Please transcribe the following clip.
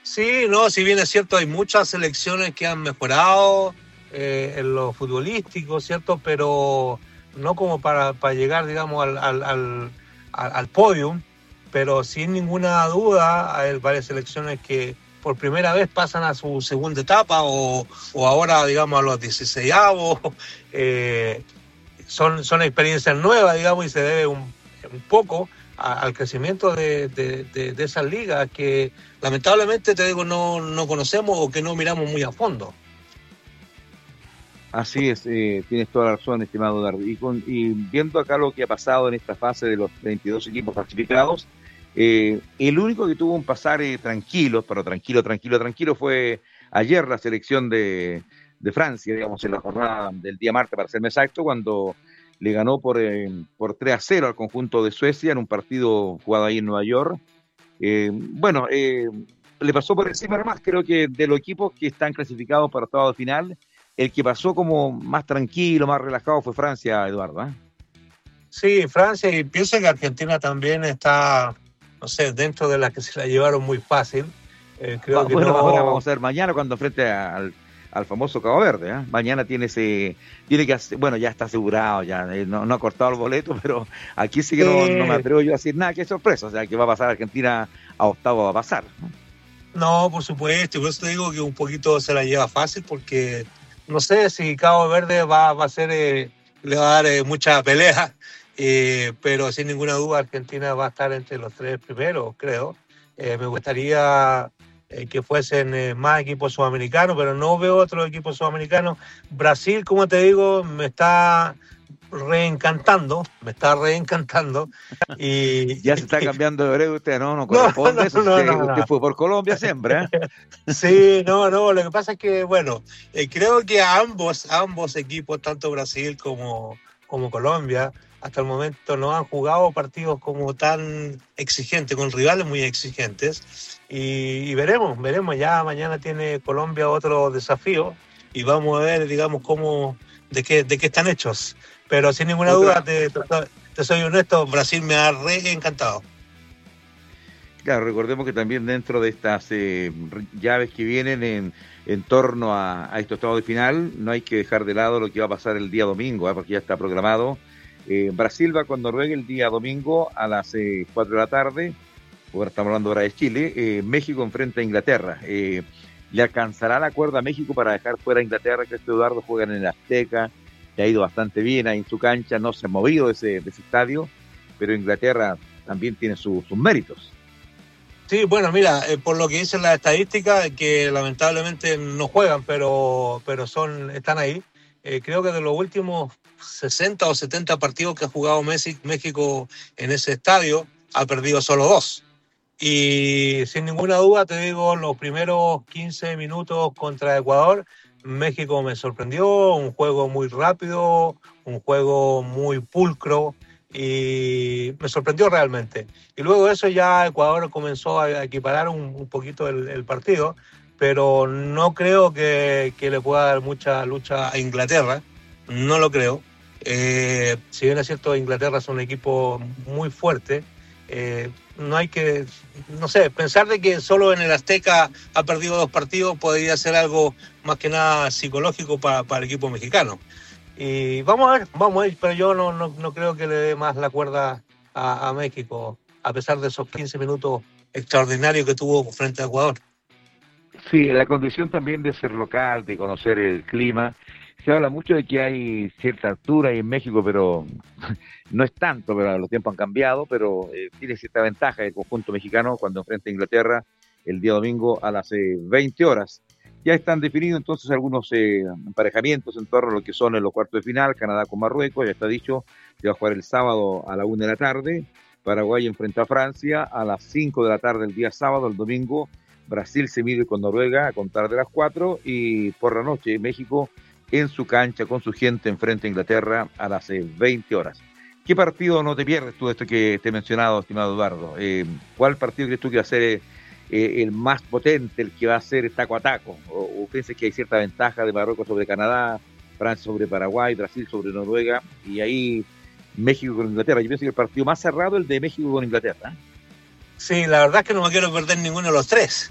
Sí, no, si bien es cierto, hay muchas selecciones que han mejorado en lo futbolístico, ¿cierto? Pero no como para llegar, digamos, al podium, pero sin ninguna duda hay varias selecciones que por primera vez pasan a su segunda etapa o ahora, digamos, a los 16avos. eh, son experiencias nuevas, digamos, y se debe un poco al crecimiento de esas ligas que lamentablemente, te digo, no conocemos o que no miramos muy a fondo. Así es, tienes toda la razón, estimado Darby. Y viendo acá lo que ha pasado en esta fase de los 22 equipos clasificados, el único que tuvo un pasar tranquilo, pero tranquilo, fue ayer la selección de Francia, digamos, en la jornada del día martes, para serme exacto, cuando le ganó por 3-0 al conjunto de Suecia en un partido jugado ahí en Nueva York. Bueno, le pasó por encima nomás, creo que de los equipos que están clasificados para octavos de final, el que pasó como más tranquilo, más relajado fue Francia, Eduardo, ¿eh? Sí, Francia, y pienso que Argentina también está, no sé, dentro de las que se la llevaron muy fácil. Creo que Bueno, ahora no. vamos a ver mañana cuando enfrente al famoso Cabo Verde, ¿eh? Mañana tiene que hacer, bueno, ya está asegurado, ya no ha cortado el boleto, pero aquí sí que no me atrevo yo a decir nada, que es sorpresa, o sea, que va a pasar Argentina a octavo, va a pasar, ¿no? No, por supuesto, y por eso te digo que un poquito se la lleva fácil, porque no sé si Cabo Verde va a ser, le va a dar mucha pelea, pero sin ninguna duda Argentina va a estar entre los tres primeros, creo. Me gustaría que fuesen más equipos sudamericanos, pero no veo otro equipo sudamericano. Brasil, como te digo, me está reencantando. Y, Ya se está cambiando de breve usted, ¿no? No no, corresponde eso, usted no. fue por Colombia siempre, ¿eh? Sí, no, lo que pasa es que, bueno, creo que ambos equipos, tanto Brasil como Colombia, hasta el momento no han jugado partidos como tan exigentes, con rivales muy exigentes, y veremos, ya mañana tiene Colombia otro desafío, y vamos a ver, digamos, de qué están hechos, pero sin ninguna duda, Otra, te soy honesto, Brasil me ha re encantado. claro, recordemos que también dentro de estas llaves que vienen en torno a estos octavos de final, no hay que dejar de lado lo que va a pasar el día domingo, porque ya está programado. Brasil va con Noruega el día domingo a las 4 de la tarde, ahora estamos hablando ahora de Chile. México enfrenta a Inglaterra. ¿Le alcanzará la cuerda a México para dejar fuera a Inglaterra? Que Eduardo juegan en el Azteca, que ha ido bastante bien ahí en su cancha, no se ha movido de ese estadio, pero Inglaterra también tiene sus méritos. Sí, bueno, mira, por lo que dicen las estadísticas, que lamentablemente no juegan, pero están ahí. Creo que de los últimos 60 o 70 partidos que ha jugado México en ese estadio, ha perdido solo 2. Y sin ninguna duda, te digo, los primeros 15 minutos contra Ecuador, México me sorprendió, un juego muy rápido, un juego muy pulcro y me sorprendió realmente. Y luego de eso ya Ecuador comenzó a equiparar un poquito el partido, pero no creo que le pueda dar mucha lucha a Inglaterra, no lo creo. Si bien es cierto, Inglaterra es un equipo muy fuerte, no hay que, no sé, pensar de que solo en el Azteca ha perdido 2 partidos podría ser algo más que nada psicológico para el equipo mexicano. Y vamos a ver, pero yo no creo que le dé más la cuerda a México, a pesar de esos 15 minutos extraordinarios que tuvo frente a Ecuador. Sí, la condición también de ser local, de conocer el clima. Se habla mucho de que hay cierta altura ahí en México, pero no es tanto, pero los tiempos han cambiado, pero tiene cierta ventaja el conjunto mexicano cuando enfrenta a Inglaterra el día domingo a las 20 horas. Ya están definidos entonces algunos emparejamientos en torno a lo que son en los cuartos de final. Canadá con Marruecos, ya está dicho, se va a jugar el sábado a la 1 de la tarde. Paraguay enfrenta a Francia a las 5 de la tarde el día sábado. El domingo Brasil se mide con Noruega a contar de las 4 y por la noche México en su cancha con su gente enfrente a Inglaterra a las 20 horas. ¿Qué partido no te pierdes tú de esto que te he mencionado, estimado Eduardo? ¿Cuál partido crees tú que va a ser el más potente, el que va a ser taco a taco? ¿O piensas que hay cierta ventaja de Marruecos sobre Canadá, Francia sobre Paraguay, Brasil sobre Noruega y ahí México con Inglaterra? Yo pienso que el partido más cerrado es el de México con Inglaterra. Sí, la verdad es que no me quiero perder ninguno de los tres.